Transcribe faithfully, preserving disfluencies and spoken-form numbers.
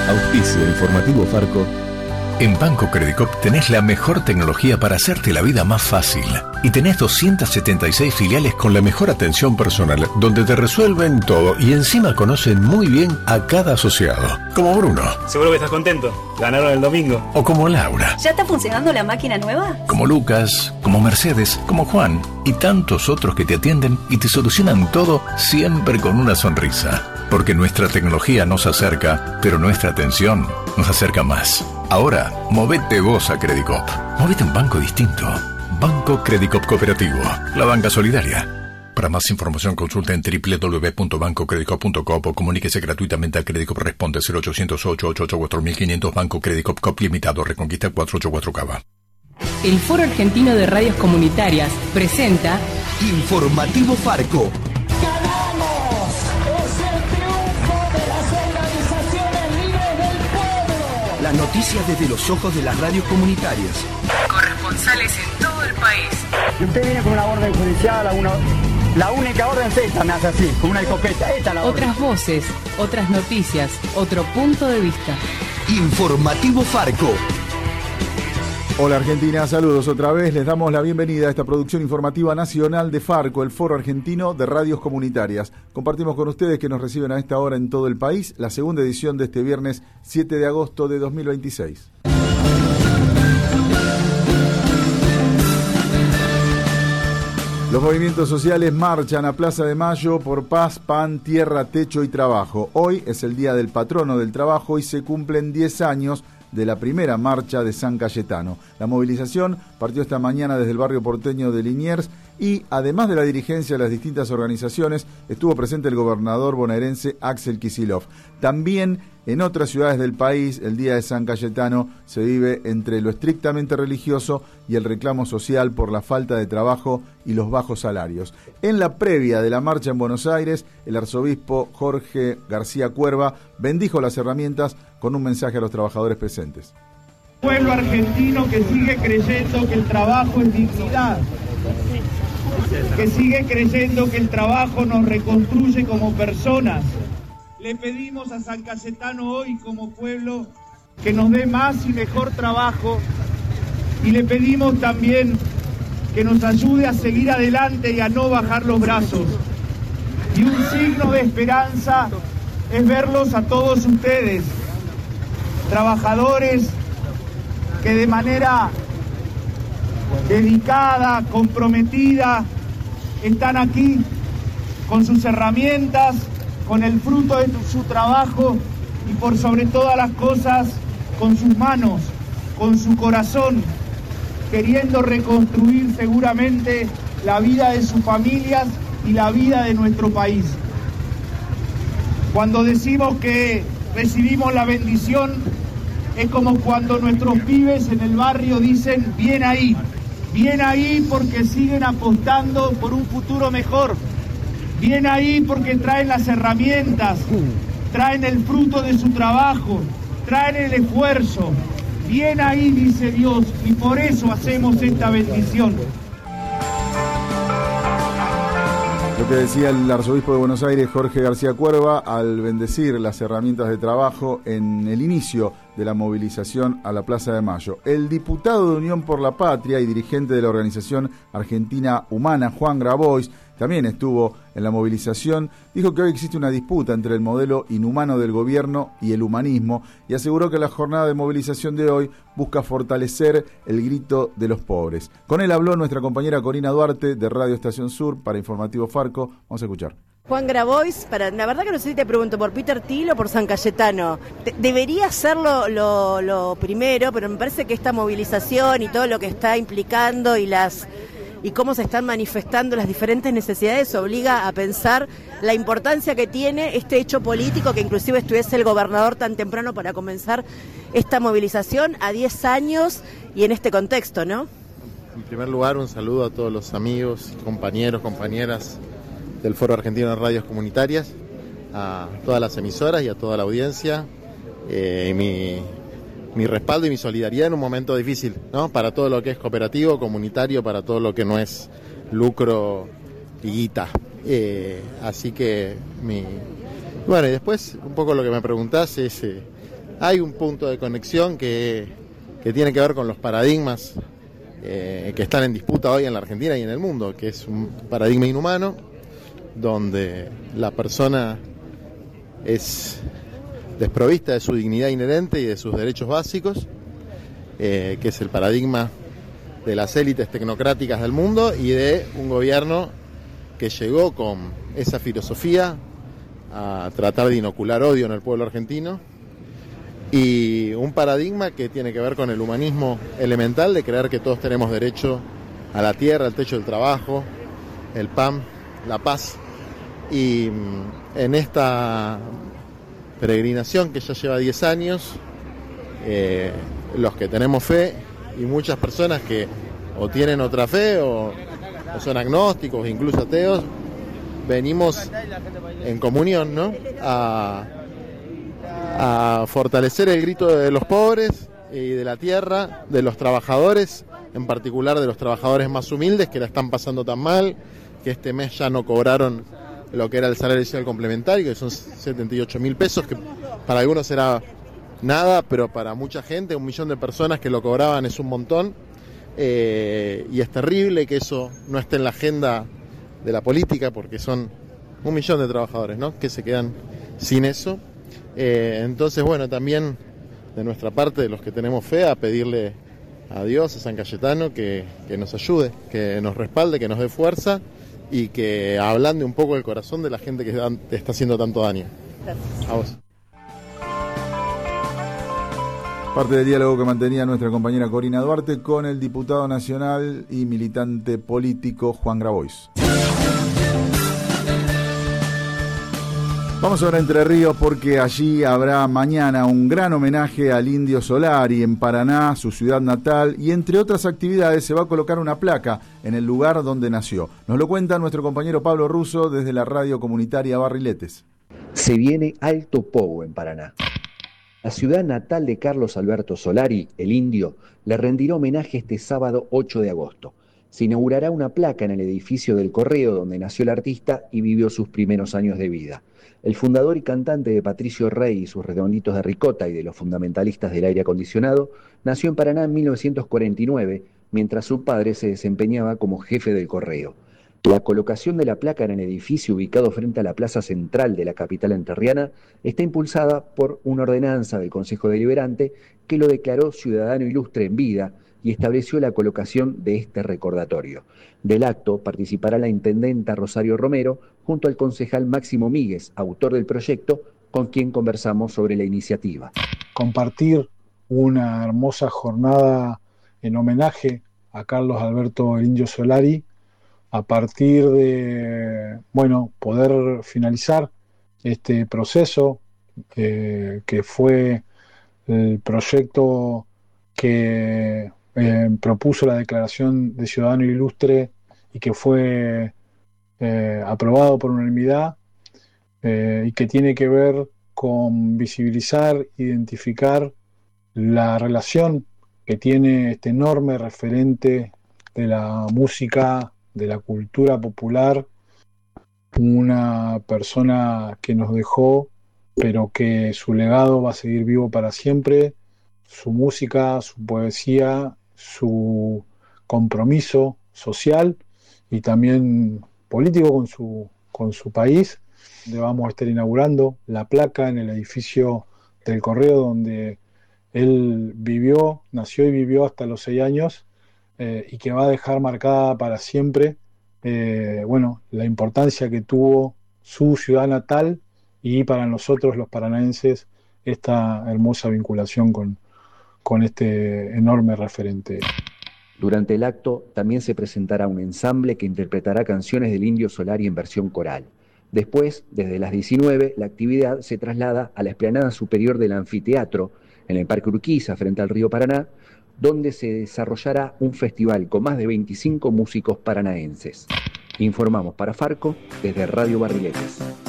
Auspicio Informativo Farco. En Banco Credicop tenés la mejor tecnología para hacerte la vida más fácil. Y tenés doscientas setenta y seis filiales con la mejor atención personal, donde te resuelven todo y encima conocen muy bien a cada asociado. Como Bruno. Seguro que estás contento. Ganaron el domingo. O como Laura. ¿Ya está funcionando la máquina nueva? Como Lucas, como Mercedes, como Juan y tantos otros que te atienden y te solucionan todo siempre con una sonrisa. Porque nuestra tecnología nos acerca, pero nuestra atención nos acerca más. Ahora, movete vos a Credicop. Movete a un banco distinto. Banco Credicop Cooperativo. La banca solidaria. Para más información consulta en doble u doble u doble u punto banco credicop punto com o comuníquese gratuitamente al Credicop Responde cero ochocientos ocho, ocho ocho cuatro cinco cero cero. Banco Credicop Cop Limitado, Reconquista cuatrocientos ochenta y cuatro Cava. El Foro Argentino de Radios Comunitarias presenta Informativo Farco. Las noticias desde los ojos de las radios comunitarias. Corresponsales en todo el país. Y usted viene con una orden judicial, a una, la única orden es esta, me hace así, con una escopeta. Esta es la Otras orden. voces, otras noticias, otro punto de vista. Informativo Farco. Hola Argentina, saludos otra vez. Les damos la bienvenida a esta producción informativa nacional de Farco, el Foro Argentino de Radios Comunitarias. Compartimos con ustedes que nos reciben a esta hora en todo el país la segunda edición de este viernes siete de agosto de dos mil veintiséis. Los movimientos sociales marchan a Plaza de Mayo por paz, pan, tierra, techo y trabajo. Hoy es el Día del Patrono del Trabajo y se cumplen diez años de la primera marcha de San Cayetano. La movilización partió esta mañana desde el barrio porteño de Liniers y, además de la dirigencia de las distintas organizaciones, estuvo presente el gobernador bonaerense Axel Kicillof. También en otras ciudades del país, el Día de San Cayetano se vive entre lo estrictamente religioso y el reclamo social por la falta de trabajo y los bajos salarios. En la previa de la marcha en Buenos Aires, el arzobispo Jorge García Cuerva bendijo las herramientas con un mensaje a los trabajadores presentes. Pueblo argentino que sigue creyendo que el trabajo es dignidad, que sigue creyendo que el trabajo nos reconstruye como personas. Le pedimos a San Cayetano hoy como pueblo que nos dé más y mejor trabajo y le pedimos también que nos ayude a seguir adelante y a no bajar los brazos. Y un signo de esperanza es verlos a todos ustedes, trabajadores que de manera dedicada, comprometida, están aquí con sus herramientas, con el fruto de su trabajo y por sobre todas las cosas con sus manos, con su corazón, queriendo reconstruir seguramente la vida de sus familias y la vida de nuestro país. Cuando decimos que recibimos la bendición, es como cuando nuestros pibes en el barrio dicen, bien ahí, bien ahí porque siguen apostando por un futuro mejor. Bien ahí porque traen las herramientas, traen el fruto de su trabajo, traen el esfuerzo. Bien ahí, dice Dios, y por eso hacemos esta bendición. Lo que decía el arzobispo de Buenos Aires, Jorge García Cuerva, al bendecir las herramientas de trabajo en el inicio de la movilización a la Plaza de Mayo. El diputado de Unión por la Patria y dirigente de la organización Argentina Humana, Juan Grabois, también estuvo en la movilización, dijo que hoy existe una disputa entre el modelo inhumano del gobierno y el humanismo y aseguró que la jornada de movilización de hoy busca fortalecer el grito de los pobres. Con él habló nuestra compañera Corina Duarte de Radio Estación Sur para Informativo Farco. Vamos a escuchar. Juan Grabois, para, la verdad que no sé si te pregunto por Peter Thiel o por San Cayetano. De, debería ser lo, lo, lo primero, pero me parece que esta movilización y todo lo que está implicando y las y cómo se están manifestando las diferentes necesidades obliga a pensar la importancia que tiene este hecho político, que inclusive estuviese el gobernador tan temprano para comenzar esta movilización a diez años y en este contexto, ¿no? En primer lugar, un saludo a todos los amigos, compañeros, compañeras del Foro Argentino de Radios Comunitarias, a todas las emisoras y a toda la audiencia, eh, y mi, mi respaldo y mi solidaridad en un momento difícil, ¿no? Para todo lo que es cooperativo, comunitario, para todo lo que no es lucro y guita. Eh, así que, mi... bueno, y después un poco lo que me preguntás es, eh, hay un punto de conexión que, que tiene que ver con los paradigmas eh, que están en disputa hoy en la Argentina y en el mundo, que es un paradigma inhumano, donde la persona es desprovista de su dignidad inherente y de sus derechos básicos, eh, que es el paradigma de las élites tecnocráticas del mundo y de un gobierno que llegó con esa filosofía a tratar de inocular odio en el pueblo argentino, y un paradigma que tiene que ver con el humanismo elemental de creer que todos tenemos derecho a la tierra, al techo del trabajo, el pan, la paz. Y en esta peregrinación que ya lleva diez años, eh, los que tenemos fe y muchas personas que o tienen otra fe o, o son agnósticos, incluso ateos, venimos en comunión, ¿no? a, a fortalecer el grito de los pobres y de la tierra, de los trabajadores, en particular de los trabajadores más humildes que la están pasando tan mal, que este mes ya no cobraron lo que era el salario adicional complementario, que son setenta y ocho mil pesos, que para algunos era nada, pero para mucha gente, un millón de personas que lo cobraban es un montón, eh, y es terrible que eso no esté en la agenda de la política, porque son un millón de trabajadores, ¿no?, que se quedan sin eso. Eh, entonces, bueno, también de nuestra parte, de los que tenemos fe, a pedirle a Dios, a San Cayetano, que, que nos ayude, que nos respalde, que nos dé fuerza y que ablande un poco el corazón de la gente que te está haciendo tanto daño. Gracias. A vos. Parte del diálogo que mantenía nuestra compañera Corina Duarte con el diputado nacional y militante político Juan Grabois. Vamos ahora a Entre Ríos porque allí habrá mañana un gran homenaje al Indio Solari en Paraná, su ciudad natal, y entre otras actividades se va a colocar una placa en el lugar donde nació. Nos lo cuenta nuestro compañero Pablo Russo desde la radio comunitaria Barriletes. Se viene Alto Pogo en Paraná. La ciudad natal de Carlos Alberto Solari, el Indio, le rendirá homenaje este sábado ocho de agosto. Se inaugurará una placa en el edificio del Correo donde nació el artista y vivió sus primeros años de vida. El fundador y cantante de Patricio Rey y sus Redonditos de Ricota y de los fundamentalistas del aire acondicionado, nació en Paraná en mil novecientos cuarenta y nueve, mientras su padre se desempeñaba como jefe del Correo. La colocación de la placa en el edificio ubicado frente a la plaza central de la capital entrerriana está impulsada por una ordenanza del Consejo Deliberante que lo declaró ciudadano ilustre en vida y estableció la colocación de este recordatorio. Del acto participará la intendenta Rosario Romero junto al concejal Máximo Míguez, autor del proyecto, con quien conversamos sobre la iniciativa. Compartir una hermosa jornada en homenaje a Carlos Alberto el Indio Solari, a partir de, bueno, poder finalizar este proceso eh, que fue el proyecto que eh, propuso la declaración de ciudadano ilustre y que fue eh, aprobado por unanimidad eh, y que tiene que ver con visibilizar, identificar la relación que tiene este enorme referente de la música, de la cultura popular, una persona que nos dejó, pero que su legado va a seguir vivo para siempre, su música, su poesía, su compromiso social y también político con su, con su país, donde vamos a estar inaugurando la placa en el edificio del Correo donde él vivió, nació y vivió hasta los seis años, Eh, y que va a dejar marcada para siempre eh, bueno, la importancia que tuvo su ciudad natal y para nosotros los paranaenses esta hermosa vinculación con, con este enorme referente. Durante el acto también se presentará un ensamble que interpretará canciones del Indio Solari en versión coral. Después, desde las diecinueve, la actividad se traslada a la explanada superior del anfiteatro en el Parque Urquiza, frente al río Paraná, donde se desarrollará un festival con más de veinticinco músicos paranaenses. Informamos para Farco desde Radio Barriletes.